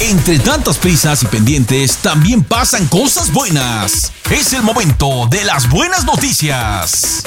Entre tantas prisas y pendientes, también pasan cosas buenas. Es el momento de las buenas noticias.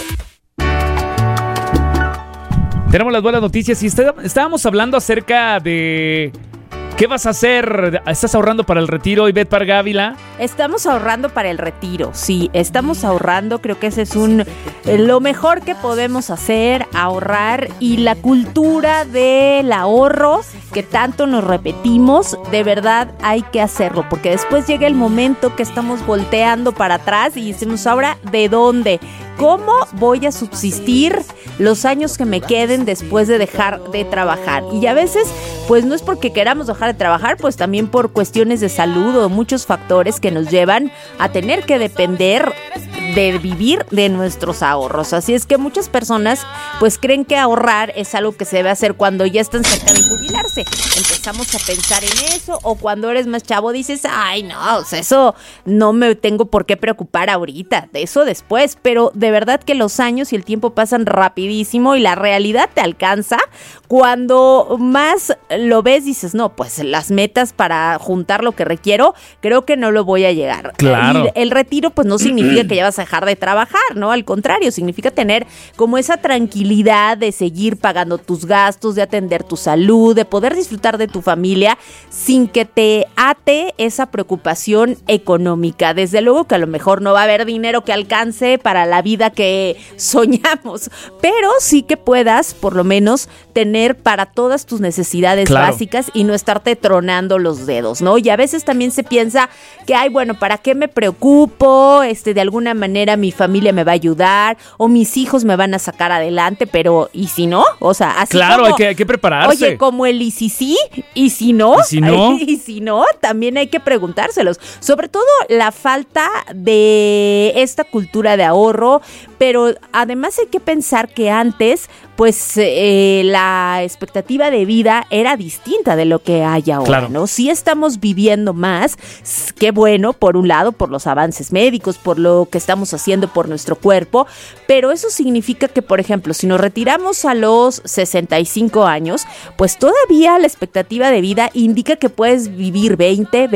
Tenemos las buenas noticias y estábamos hablando acerca de... ¿Qué vas a hacer? ¿Estás ahorrando para el retiro, Ivette Parga Ávila? Estamos ahorrando para el retiro, sí, estamos ahorrando, creo que ese es lo mejor que podemos hacer, ahorrar, y la cultura del ahorro que tanto nos repetimos, de verdad hay que hacerlo, porque después llega el momento que estamos volteando para atrás y decimos, ahora, ¿de dónde? ¿Cómo voy a subsistir los años que me queden después de dejar de trabajar? Y a veces, pues no es porque queramos dejar de trabajar, pues también por cuestiones de salud o muchos factores que nos llevan a tener que depender de vivir de nuestros ahorros. Así es que muchas personas pues creen que ahorrar es algo que se debe hacer cuando ya están cerca de jubilarse. Empezamos a pensar en eso, o cuando eres más chavo dices, ay no, o sea, eso no me tengo por qué preocupar ahorita, de eso después. Pero de verdad que los años y el tiempo pasan rapidísimo y la realidad te alcanza cuando más lo ves. Dices, no, pues las metas para juntar lo que requiero, creo que no lo voy a llegar. Claro. Y el retiro pues no significa que ya vas a dejar de trabajar, ¿no? Al contrario, significa tener como esa tranquilidad de seguir pagando tus gastos, de atender tu salud, de poder disfrutar de tu familia sin que te ate esa preocupación económica. Desde luego que a lo mejor no va a haber dinero que alcance para la vida que soñamos, pero sí que puedas por lo menos tener para todas tus necesidades básicas y no estarte tronando los dedos, ¿no? Y a veces también se piensa que, ay, bueno, ¿para qué me preocupo? De alguna manera mi familia me va a ayudar o mis hijos me van a sacar adelante, pero ¿y si no? O sea, así claro, como, hay que prepararse. Oye, como el ¿y si sí? ¿Y si no? ¿Y si no? ¿Y si no? También hay que preguntárselos. Sobre todo la falta de esta cultura de ahorro, pero además hay que pensar que antes, pues la expectativa de vida era distinta de lo que hay ahora, claro, ¿no? Sí estamos viviendo más, qué bueno, por un lado, por los avances médicos, por lo que estamos haciendo por nuestro cuerpo, pero eso significa que, por ejemplo, si nos retiramos a los 65 años, pues todavía la expectativa de vida indica que puedes vivir 20,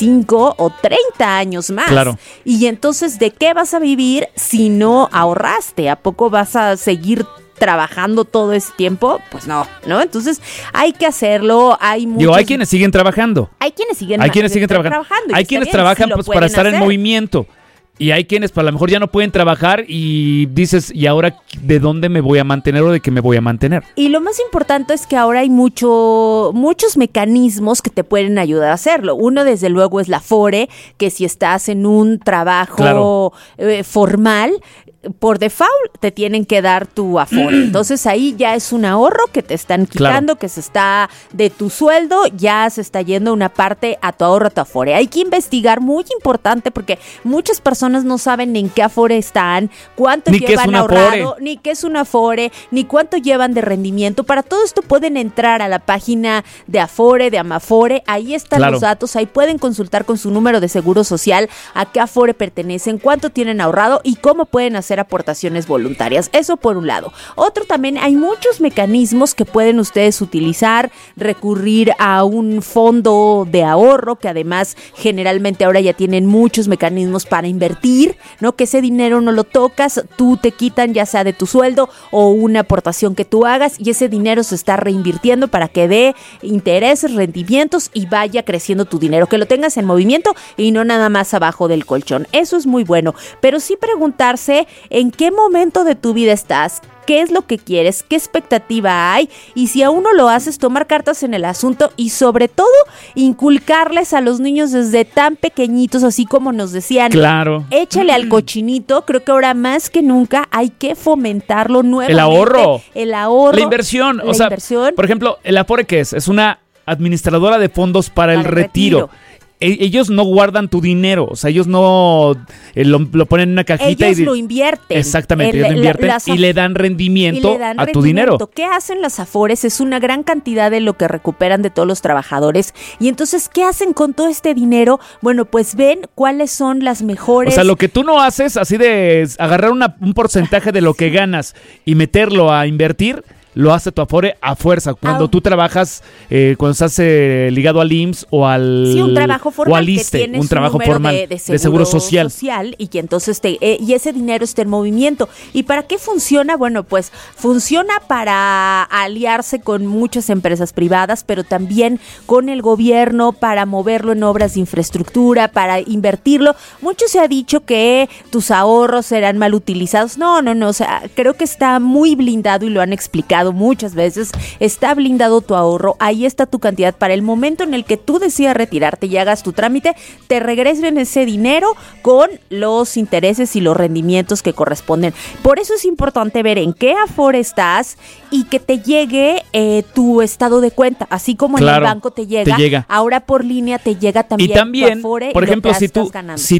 25 o 30 años más. Claro. Y entonces, ¿de qué vas a vivir si no ahorraste? ¿A poco vas a seguir trabajando todo ese tiempo? Pues no, ¿no? Entonces hay que hacerlo. Hay quienes siguen trabajando. Hay quienes siguen trabajando. Hay quienes trabajan pues para estar en movimiento. Y hay quienes a lo mejor ya no pueden trabajar y dices, ¿y ahora de dónde me voy a mantener o de qué me voy a mantener? Y lo más importante es que ahora hay muchos mecanismos que te pueden ayudar a hacerlo. Uno, desde luego, es la Afore, que si estás en un trabajo formal, por default te tienen que dar tu Afore. Entonces ahí ya es un ahorro que te están quitando, que se está de tu sueldo, ya se está yendo una parte a tu ahorro, a tu Afore. Hay que investigar, muy importante, porque muchas personas no saben en qué Afore están, cuánto llevan ahorrado, ni qué es un Afore, ni cuánto llevan de rendimiento. Para todo esto pueden entrar a la página de Afore, de Amafore, ahí están los datos, ahí pueden consultar con su número de seguro social a qué Afore pertenecen, cuánto tienen ahorrado y cómo pueden hacer aportaciones voluntarias. Eso por un lado. Otro, también hay muchos mecanismos que pueden ustedes utilizar, recurrir a un fondo de ahorro, que además generalmente ahora ya tienen muchos mecanismos para invertir, ¿no? Que ese dinero no lo tocas, tú te quitan ya sea de tu sueldo o una aportación que tú hagas, y ese dinero se está reinvirtiendo para que dé intereses, rendimientos y vaya creciendo tu dinero, que lo tengas en movimiento y no nada más abajo del colchón. Eso es muy bueno, pero sí preguntarse en qué momento de tu vida estás, qué es lo que quieres, qué expectativa hay, y si aún no lo haces, tomar cartas en el asunto y sobre todo inculcarles a los niños desde tan pequeñitos, así como nos decían, échale al cochinito. Creo que ahora más que nunca hay que fomentarlo nuevamente. El ahorro, la inversión, por ejemplo, el Afore, ¿qué es? Es una administradora de fondos para el retiro. Ellos no guardan tu dinero, o sea, ellos no lo ponen en una cajita. Ellos lo invierten. Exactamente, ellos lo invierten y le dan rendimiento a tu dinero. ¿Qué hacen las Afores? Es una gran cantidad de lo que recuperan de todos los trabajadores. Y entonces, ¿qué hacen con todo este dinero? Bueno, pues ven cuáles son las mejores. O sea, lo que tú no haces, así de agarrar un porcentaje de lo que ganas y meterlo a invertir, lo hace tu Afore a fuerza. Cuando tú trabajas, cuando estás ligado al IMSS o al... Sí, un trabajo formal, o al ISSSTE, un trabajo formal de seguro social. Y que entonces y ese dinero está en movimiento. ¿Y para qué funciona? Bueno, pues funciona para aliarse con muchas empresas privadas, pero también con el gobierno para moverlo en obras de infraestructura, para invertirlo. Mucho se ha dicho que tus ahorros serán mal utilizados. No, o sea, creo que está muy blindado y lo han explicado muchas veces. Está blindado tu ahorro, ahí está tu cantidad para el momento en el que tú decidas retirarte y hagas tu trámite, te regresen ese dinero con los intereses y los rendimientos que corresponden. Por eso es importante ver en qué Afore estás y que te llegue tu estado de cuenta, así como en el banco te llega, ahora por línea te llega también, y también tu Afore, por ejemplo, si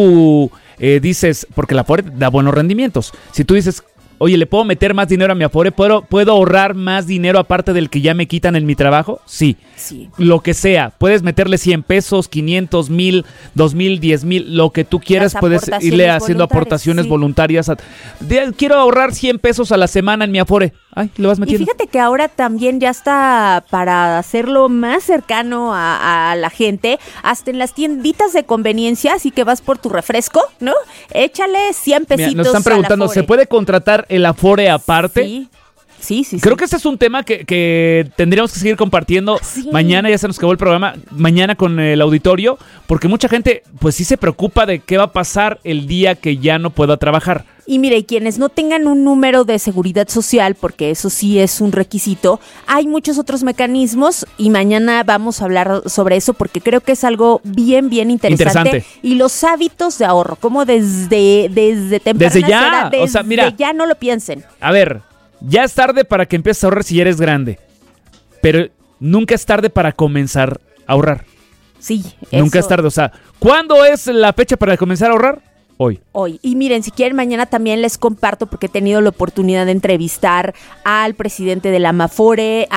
tú dices, porque la Afore da buenos rendimientos, si tú dices, oye, ¿le puedo meter más dinero a mi Afore? ¿Puedo ahorrar más dinero aparte del que ya me quitan en mi trabajo? Sí. Lo que sea. Puedes meterle 100 pesos, 500, 1000, 2000, 10,000, lo que tú quieras. Puedes irle haciendo aportaciones voluntarias. Quiero ahorrar 100 pesos a la semana en mi Afore. Ay, lo vas metiendo. Y fíjate que ahora también ya está, para hacerlo más cercano a la gente, hasta en las tienditas de conveniencia, así que vas por tu refresco, ¿no? Échale 100 pesitos. Mira, nos están preguntando, ¿se puede contratar el Afore aparte? Sí. Creo que este es un tema que tendríamos que seguir compartiendo mañana. Ya se nos acabó el programa, mañana con el auditorio, porque mucha gente pues sí se preocupa de qué va a pasar el día que ya no pueda trabajar. Y mire, quienes no tengan un número de seguridad social, porque eso sí es un requisito, hay muchos otros mecanismos y mañana vamos a hablar sobre eso porque creo que es algo bien interesante. Y los hábitos de ahorro, como desde temprana edad, o sea, mira, ya no lo piensen. A ver, ya es tarde para que empieces a ahorrar si ya eres grande, pero nunca es tarde para comenzar a ahorrar. Sí, nunca es tarde, o sea, ¿cuándo es la fecha para comenzar a ahorrar? Hoy. Y miren, si quieren, mañana también les comparto, porque he tenido la oportunidad de entrevistar al presidente de la Amafore,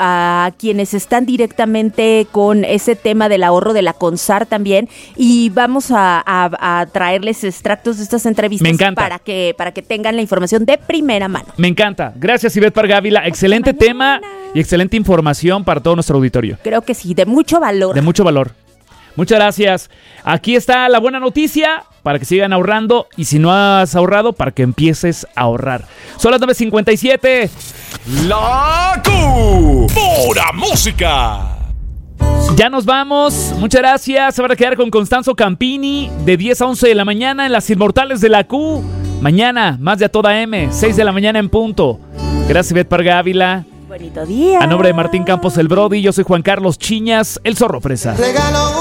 a quienes están directamente con ese tema del ahorro de la CONSAR también, y vamos a traerles extractos de estas entrevistas. Me encanta. para que tengan la información de primera mano. Me encanta. Gracias, Ivette Parga Ávila. Excelente tema y excelente información para todo nuestro auditorio. Creo que sí, de mucho valor. De mucho valor. Muchas gracias. Aquí está la buena noticia para que sigan ahorrando, y si no has ahorrado, para que empieces a ahorrar. Son las 9:57. La Pura Música. Ya nos vamos. Muchas gracias. Se van a quedar con Constanzo Campini de 10 a 11 de la mañana en Las Inmortales de la Q. Mañana, más de A Toda M, 6 de la mañana en punto. Gracias, Ivette Parga Ávila. Bonito día. A nombre de Martín Campos el Brody, yo soy Juan Carlos Chiñas, el Zorro Fresa.